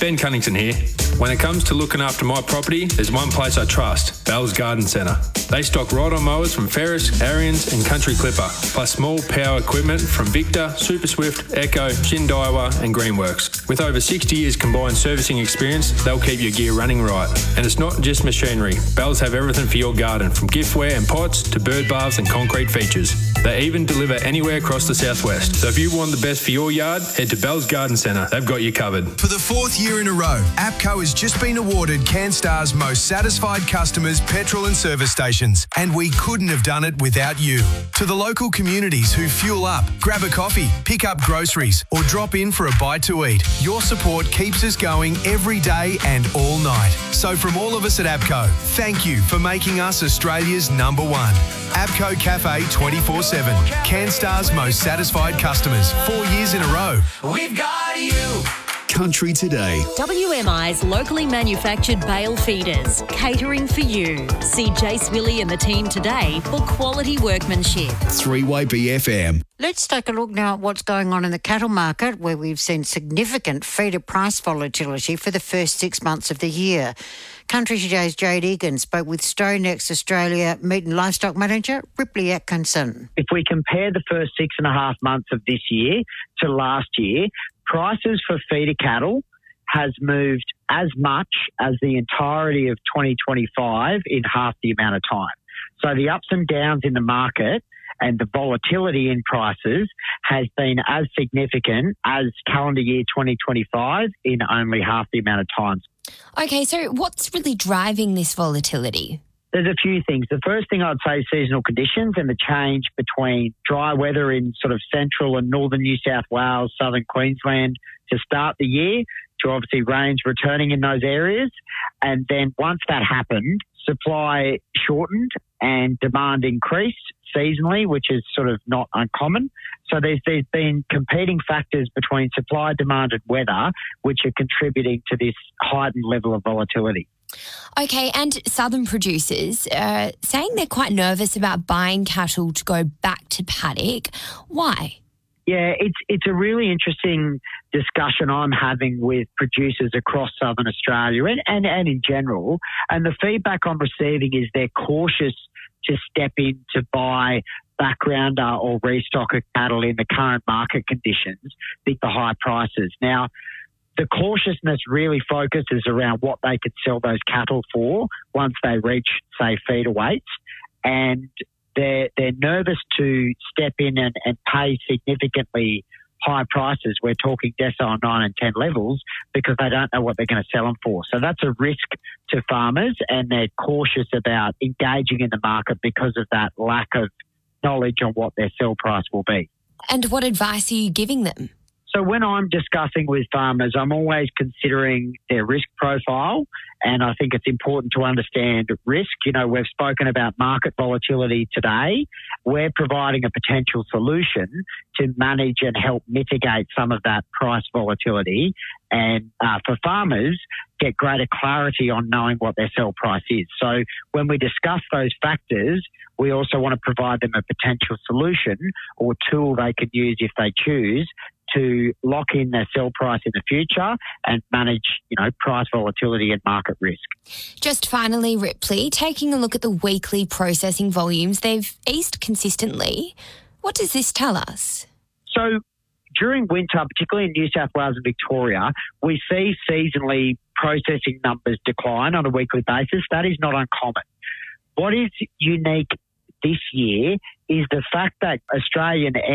Ben Cunnington here. When it comes to looking after my property, there's one place I trust, Bell's Garden Centre. They stock ride-on mowers from Ferris, Ariens and Country Clipper, plus small power equipment from Victor, Super Swift, Echo, Shindaiwa and Greenworks. With over 60 years combined servicing experience, they'll keep your gear running right. And it's not just machinery. Bells have everything for your garden, from giftware and pots to bird baths and concrete features. They even deliver anywhere across the southwest. So if you want the best for your yard, head to Bell's Garden Centre. They've got you covered. For the fourth year in a row, APCO has just been awarded CanStar's most satisfied customers petrol and service stations, and we couldn't have done it without you. To the local communities who fuel up, grab a coffee, pick up groceries or drop in for a bite to eat, your support keeps us going every day and all night. So from all of us at APCO, thank you for making us Australia's number one. APCO Cafe 24/7. CanStar's most satisfied customers 4 years in a row. We've got you. Country Today. WMI's locally manufactured bale feeders, catering for you. See Jace Willie and the team today for quality workmanship. 3 BFM. Let's take a look now at what's going on in the cattle market, where we've seen significant feeder price volatility for the first 6 months of the year. Country Today's Jade Egan spoke with StoneX Australia Meat and Livestock Manager Ripley Atkinson. If we compare the first 6.5 months of this year to last year, prices for feeder cattle has moved as much as the entirety of 2025 in half the amount of time. So the ups and downs in the market and the volatility in prices has been as significant as calendar year 2025 in only half the amount of time. Okay, so what's really driving this volatility? There's a few things. The first thing I'd say is seasonal conditions and the change between dry weather in sort of central and northern New South Wales, southern Queensland to start the year, to obviously rains returning in those areas. And then once that happened, supply shortened and demand increased seasonally, which is sort of not uncommon. So there's been competing factors between supply, demand and weather, which are contributing to this heightened level of volatility. Okay, and southern producers saying they're quite nervous about buying cattle to go back to paddock. Why? Yeah, it's a really interesting discussion I'm having with producers across southern Australia and in general. And the feedback I'm receiving is they're cautious to step in to buy backgrounder or restocker cattle in the current market conditions with the high prices. Now, the cautiousness really focuses around what they could sell those cattle for once they reach, say, feeder weights. And they're nervous to step in and pay significantly high prices. We're talking decile 9 and 10 levels because they don't know what they're going to sell them for. So that's a risk to farmers, and they're cautious about engaging in the market because of that lack of knowledge on what their sell price will be. And what advice are you giving them? So when I'm discussing with farmers, I'm always considering their risk profile, and I think it's important to understand risk. You know, we've spoken about market volatility today. We're providing a potential solution to manage and help mitigate some of that price volatility, and for farmers, get greater clarity on knowing what their sell price is. So when we discuss those factors, we also want to provide them a potential solution or tool they could use if they choose to lock in their sell price in the future and manage, price volatility and market risk. Just finally, Ripley, taking a look at the weekly processing volumes, they've eased consistently. What does this tell us? So during winter, particularly in New South Wales and Victoria, we see seasonally processing numbers decline on a weekly basis. That is not uncommon. What is unique this year is the fact that Australian